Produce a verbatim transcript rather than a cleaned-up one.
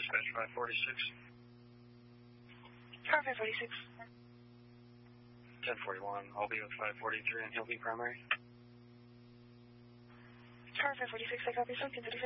dispatch five forty-six. Car five forty-six. ten forty-one, I'll be with five forty-three and he'll be primary. Car five forty-six, I copy, so continue.